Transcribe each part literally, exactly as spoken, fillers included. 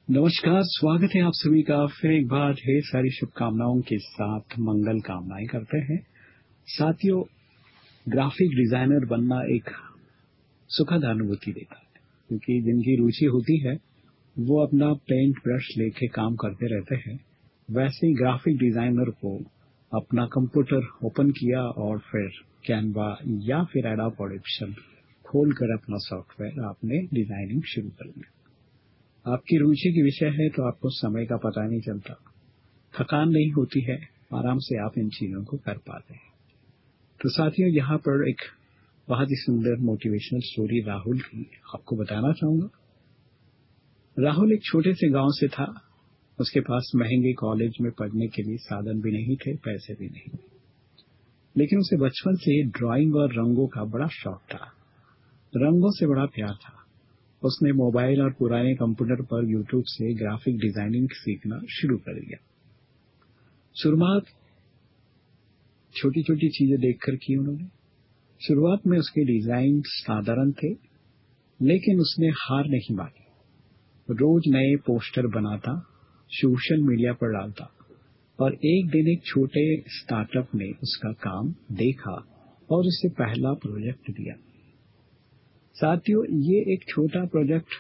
नमस्कार, स्वागत है आप सभी का फिर एक बार ढेर सारी शुभकामनाओं के साथ मंगल कामनाएं करते हैं। साथियों, ग्राफिक डिजाइनर बनना एक सुखद अनुभूति देता है, क्योंकि जिनकी रुचि होती है वो अपना पेंट ब्रश लेके काम करते रहते हैं। वैसे ही ग्राफिक डिजाइनर को अपना कंप्यूटर ओपन किया और फिर कैनवा या फिर एडोब ऑडिशन खोलकर अपना सॉफ्टवेयर आपने डिजाइनिंग शुरू कर दी। आपकी रुचि की विषय है तो आपको समय का पता नहीं चलता, थकान नहीं होती है, आराम से आप इन चीजों को कर पाते हैं। तो साथियों, यहाँ पर एक बहुत ही सुंदर मोटिवेशनल स्टोरी राहुल की आपको बताना चाहूंगा। राहुल एक छोटे से गांव से था। उसके पास महंगे कॉलेज में पढ़ने के लिए साधन भी नहीं थे, पैसे भी नहीं, लेकिन उसे बचपन से ड्राइंग और रंगों का बड़ा शौक था। रंगों से बड़ा प्यार था। उसने मोबाइल और पुराने कंप्यूटर पर यूट्यूब से ग्राफिक डिजाइनिंग सीखना शुरू कर दिया। शुरुआत छोटी छोटी चीजें देखकर की उन्होंने। शुरुआत में उसके डिजाइन साधारण थे, लेकिन उसने हार नहीं मानी। रोज नए पोस्टर बनाता, सोशल मीडिया पर डालता, और एक दिन एक छोटे स्टार्टअप ने उसका काम देखा और उसे पहला प्रोजेक्ट दिया। साथियों, ये एक छोटा प्रोजेक्ट,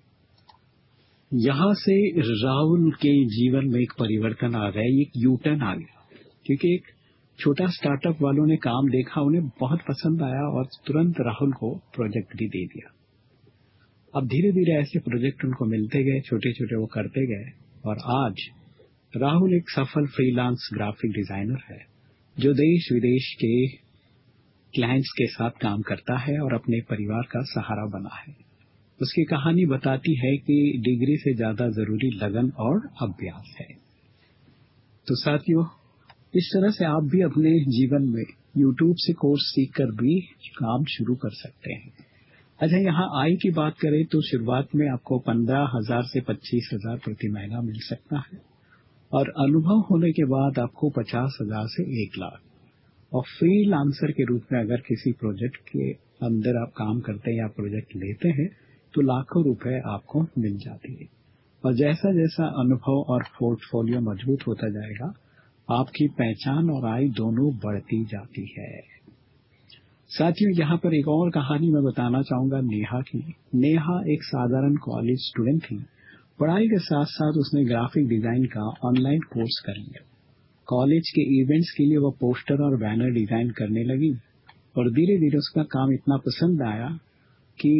यहां से राहुल के जीवन में एक परिवर्तन आ गया, एक यू टर्न आ गया, क्योंकि एक छोटा स्टार्टअप वालों ने काम देखा, उन्हें बहुत पसंद आया और तुरंत राहुल को प्रोजेक्ट भी दे दिया। अब धीरे धीरे ऐसे प्रोजेक्ट उनको मिलते गए, छोटे छोटे वो करते गए, और आज राहुल एक सफल फ्रीलांस ग्राफिक डिजाइनर है जो देश विदेश के क्लाइंट्स के साथ काम करता है और अपने परिवार का सहारा बना है। उसकी कहानी बताती है कि डिग्री से ज्यादा जरूरी लगन और अभ्यास है। तो साथियों, इस तरह से आप भी अपने जीवन में यूट्यूब से कोर्स सीखकर भी काम शुरू कर सकते हैं। अच्छा, यहाँ आय की बात करें तो शुरुआत में आपको पंद्रह हजार से पच्चीस हजार प्रति महीना मिल सकता है, और अनुभव होने के बाद आपको पचास हजार से एक लाख। और फ्रीलांसर के रूप में अगर किसी प्रोजेक्ट के अंदर आप काम करते हैं या प्रोजेक्ट लेते हैं तो लाखों रुपए आपको मिल जाती है। और जैसा जैसा अनुभव और पोर्टफोलियो मजबूत होता जाएगा, आपकी पहचान और आय दोनों बढ़ती जाती है। साथियों, यहाँ पर एक और कहानी मैं बताना चाहूंगा नेहा की। नेहा एक साधारण कॉलेज स्टूडेंट थी। पढ़ाई के साथ साथ उसने ग्राफिक डिजाइन का ऑनलाइन कोर्स कर लिया। कॉलेज के इवेंट्स के लिए वो पोस्टर और बैनर डिजाइन करने लगी, और धीरे धीरे उसका काम इतना पसंद आया कि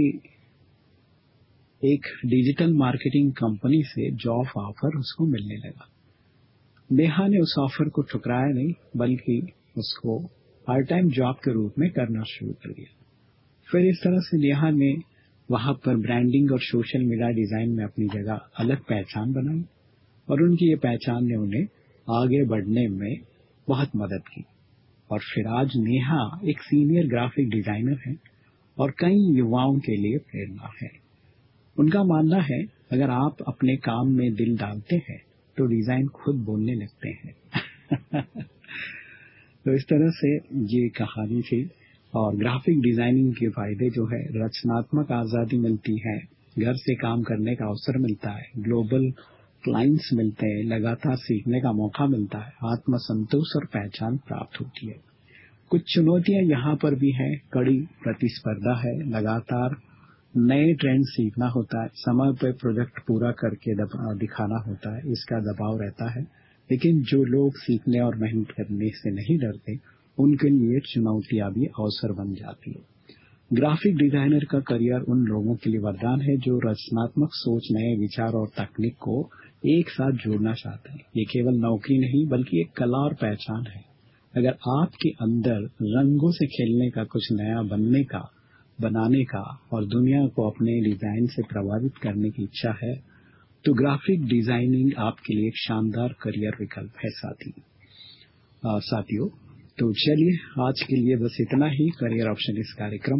एक डिजिटल मार्केटिंग कंपनी से जॉब ऑफर उसको मिलने लगा। नेहा ने उस ऑफर को ठुकराया नहीं, बल्कि उसको पार्ट टाइम जॉब के रूप में करना शुरू कर दिया। फिर इस तरह से नेहा ने वहां पर ब्रांडिंग और सोशल मीडिया डिजाइन में अपनी जगह अलग पहचान बनाई, और उनकी ये पहचान ने उन्हें आगे बढ़ने में बहुत मदद की। और फिर आज नेहा एक सीनियर ग्राफिक डिजाइनर है और कई युवाओं के लिए प्रेरणा है। उनका मानना है, अगर आप अपने काम में दिल डालते हैं तो डिजाइन खुद बोलने लगते हैं। तो इस तरह से ये कहानी थी। और ग्राफिक डिजाइनिंग के फायदे जो है, रचनात्मक आजादी मिलती है, घर से काम करने का अवसर मिलता है, ग्लोबल क्लाइंट्स मिलते हैं, लगातार सीखने का मौका मिलता है, आत्मसंतोष और पहचान प्राप्त होती है। कुछ चुनौतियां यहाँ पर भी हैं। कड़ी प्रतिस्पर्धा है, लगातार नए ट्रेंड सीखना होता है, समय पर प्रोजेक्ट पूरा करके दिखाना होता है, इसका दबाव रहता है। लेकिन जो लोग सीखने और मेहनत करने से नहीं डरते, उनके लिए चुनौतियां भी अवसर बन जाती है। ग्राफिक डिजाइनर का करियर उन लोगों के लिए वरदान है जो रचनात्मक सोच, नए विचार और तकनीक को एक साथ जोड़ना चाहते हैं। ये केवल नौकरी नहीं, बल्कि एक कला और पहचान है। अगर आपके अंदर रंगों से खेलने का, कुछ नया बनने का, बनाने का और दुनिया को अपने डिजाइन से प्रभावित करने की इच्छा है, तो ग्राफिक डिजाइनिंग आपके लिए एक शानदार करियर विकल्प है। साथी आ, साथियों, तो चलिए आज के लिए बस इतना ही। करियर ऑप्शन इस कार्यक्रम